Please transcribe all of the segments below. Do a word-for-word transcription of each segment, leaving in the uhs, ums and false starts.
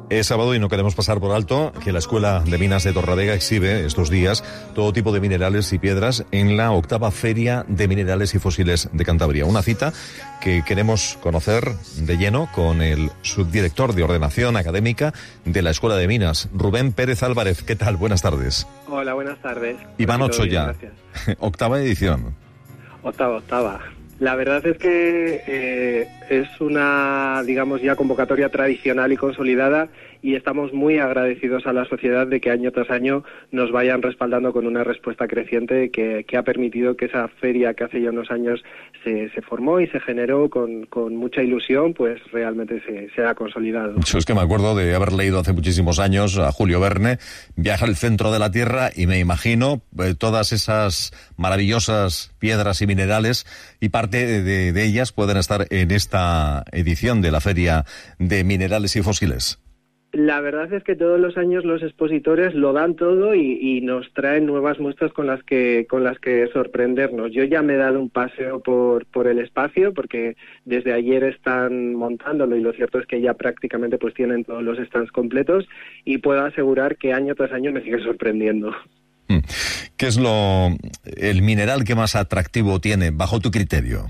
Es sábado y no queremos pasar por alto que la Escuela de Minas de Torrelavega exhibe estos días todo tipo de minerales y piedras en la octava Feria de Minerales y Fósiles de Cantabria. Una cita que queremos conocer de lleno con el subdirector de Ordenación Académica de la Escuela de Minas, Rubén Pérez Álvarez. ¿Qué tal? Buenas tardes. Hola, buenas tardes. Iván Ocho ya. Gracias. Octava edición. Octava, octava. La verdad es que eh, es una, digamos, ya convocatoria tradicional y consolidada, y estamos muy agradecidos a la sociedad de que año tras año nos vayan respaldando con una respuesta creciente que, que ha permitido que esa feria que hace ya unos años se, se formó y se generó con, con mucha ilusión, pues realmente se, se ha consolidado. Yo es que me acuerdo de haber leído hace muchísimos años a Julio Verne, Viaja al centro de la Tierra, y me imagino eh, todas esas maravillosas piedras y minerales, y parte de, de ellas pueden estar en esta edición de la Feria de Minerales y Fósiles. La verdad es que todos los años los expositores lo dan todo y, y nos traen nuevas muestras con las que con las que sorprendernos. Yo ya me he dado un paseo por por el espacio porque desde ayer están montándolo, y lo cierto es que ya prácticamente pues tienen todos los stands completos, y puedo asegurar que año tras año me sigue sorprendiendo. ¿Qué es lo el mineral que más atractivo tiene bajo tu criterio?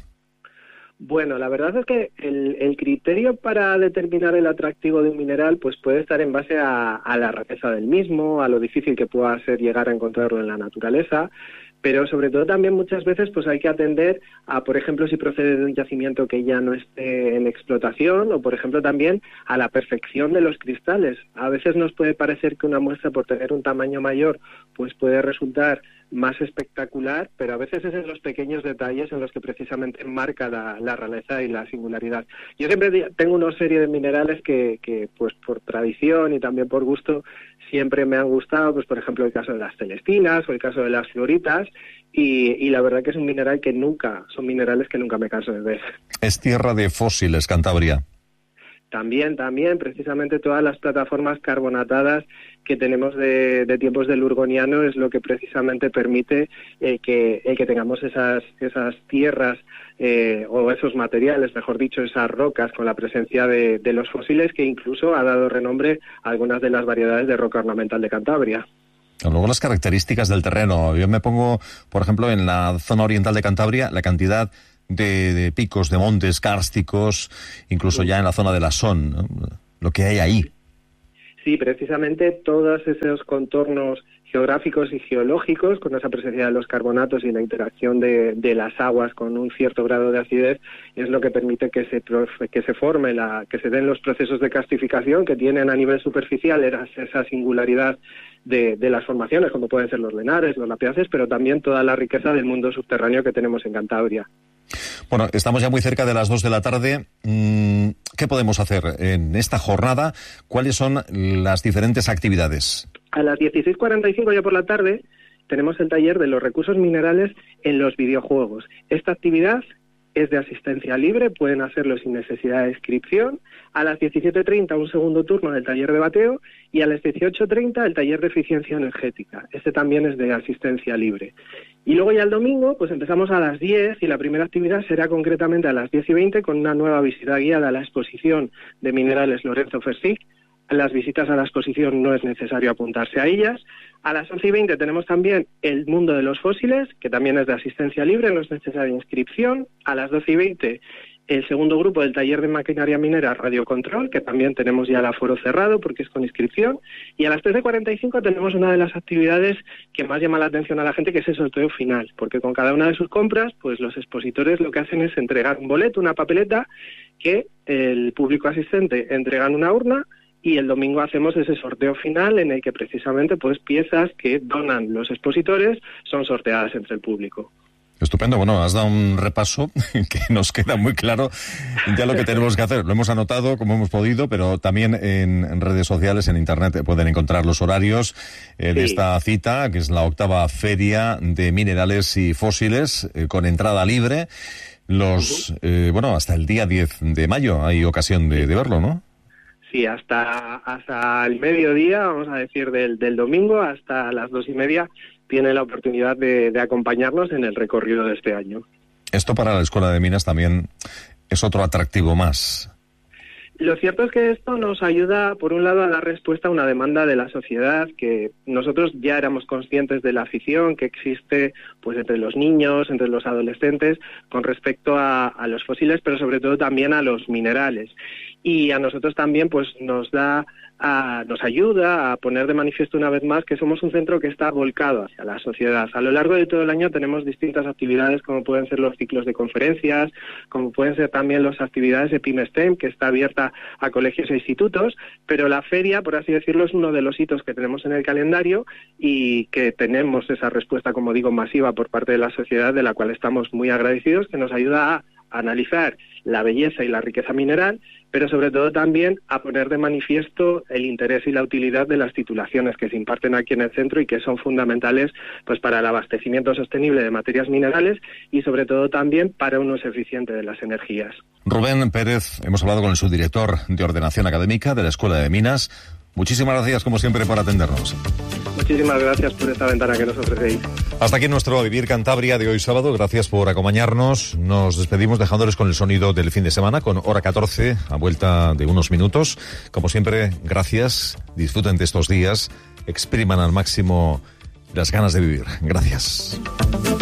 Bueno, la verdad es que el, el criterio para determinar el atractivo de un mineral pues puede estar en base a, a la rareza del mismo, a lo difícil que pueda ser llegar a encontrarlo en la naturaleza, pero sobre todo también muchas veces pues hay que atender a, por ejemplo, si procede de un yacimiento que ya no esté en explotación, o por ejemplo también a la perfección de los cristales. A veces nos puede parecer que una muestra, por tener un tamaño mayor, pues puede resultar más espectacular, pero a veces es en los pequeños detalles en los que precisamente marca la, la rareza y la singularidad. Yo siempre tengo una serie de minerales que, que pues por tradición y también por gusto siempre me han gustado, pues por ejemplo el caso de las celestinas o el caso de las fluoritas, y, y la verdad que es un mineral que nunca, son minerales que nunca me canso de ver. Es tierra de fósiles, Cantabria. También, también, precisamente todas las plataformas carbonatadas que tenemos de, de tiempos del Urgoniano es lo que precisamente permite eh, que, eh, que tengamos esas, esas tierras eh, o esos materiales, mejor dicho, esas rocas con la presencia de, de los fósiles, que incluso ha dado renombre a algunas de las variedades de roca ornamental de Cantabria. Luego las características del terreno. Yo me pongo, por ejemplo, en la zona oriental de Cantabria, la cantidad de, de picos, de montes kársticos, incluso ya en la zona de la Son, ¿no? Lo que hay ahí. Sí, precisamente todos esos contornos geográficos y geológicos, con esa presencia de los carbonatos y la interacción de, de las aguas con un cierto grado de acidez, es lo que permite que se que se forme, la que se den los procesos de karstificación que tienen a nivel superficial esa singularidad de, de las formaciones, como pueden ser los lenares, los lapiaces, pero también toda la riqueza del mundo subterráneo que tenemos en Cantabria. Bueno, estamos ya muy cerca de las dos de la tarde. ¿Qué podemos hacer en esta jornada? ¿Cuáles son las diferentes actividades? A las dieciséis cuarenta y cinco ya por la tarde tenemos el taller de los recursos minerales en los videojuegos. Esta actividad es de asistencia libre, pueden hacerlo sin necesidad de inscripción. A las diecisiete treinta un segundo turno del taller de bateo, y a las dieciocho treinta el taller de eficiencia energética. Este también es de asistencia libre. Y luego ya el domingo pues empezamos a las diez, y la primera actividad será concretamente a las diez y veinte con una nueva visita guiada a la exposición de minerales Lorenzo Fersig. Las visitas a la exposición no es necesario apuntarse a ellas. A las once y veinte tenemos también el mundo de los fósiles, que también es de asistencia libre, no es necesaria inscripción. A las doce y veinte el segundo grupo del taller de maquinaria minera Radiocontrol, que también tenemos ya el aforo cerrado porque es con inscripción. Y a las trece cuarenta y cinco tenemos una de las actividades que más llama la atención a la gente, que es el sorteo final, porque con cada una de sus compras, pues los expositores lo que hacen es entregar un boleto, una papeleta, que el público asistente entrega en una urna, y el domingo hacemos ese sorteo final en el que precisamente pues piezas que donan los expositores son sorteadas entre el público. Estupendo. Bueno, has dado un repaso que nos queda muy claro ya lo que tenemos que hacer. Lo hemos anotado como hemos podido, pero también en redes sociales, en internet, pueden encontrar los horarios eh, de sí. esta cita, que es la octava Feria de Minerales y Fósiles, eh, con entrada libre. Los, uh-huh. eh, bueno, hasta el día diez de mayo hay ocasión de, de verlo, ¿no? Sí, hasta hasta el mediodía, vamos a decir, del, del domingo hasta las dos y media, tiene la oportunidad de, de acompañarnos en el recorrido de este año. Esto para la Escuela de Minas también es otro atractivo más. Lo cierto es que esto nos ayuda, por un lado, a dar respuesta a una demanda de la sociedad, que nosotros ya éramos conscientes de la afición que existe pues entre los niños, entre los adolescentes, con respecto a, a los fósiles, pero sobre todo también a los minerales. Y a nosotros también pues nos da a, nos ayuda a poner de manifiesto una vez más que somos un centro que está volcado hacia la sociedad. A lo largo de todo el año tenemos distintas actividades, como pueden ser los ciclos de conferencias, como pueden ser también las actividades de PymeSTEM, que está abierta a colegios e institutos, pero la feria, por así decirlo, es uno de los hitos que tenemos en el calendario y que tenemos esa respuesta, como digo, masiva por parte de la sociedad, de la cual estamos muy agradecidos, que nos ayuda a analizar la belleza y la riqueza mineral, pero sobre todo también a poner de manifiesto el interés y la utilidad de las titulaciones que se imparten aquí en el centro y que son fundamentales pues para el abastecimiento sostenible de materias minerales y sobre todo también para un uso eficiente de las energías. Rubén Pérez, hemos hablado con el subdirector de Ordenación Académica de la Escuela de Minas. Muchísimas gracias, como siempre, por atendernos. Muchísimas gracias por esta ventana que nos ofrecéis. Hasta aquí nuestro Vivir Cantabria de hoy sábado. Gracias por acompañarnos. Nos despedimos dejándoles con el sonido del fin de semana, con Hora catorce, a vuelta de unos minutos. Como siempre, gracias. Disfruten de estos días. Expriman al máximo las ganas de vivir. Gracias.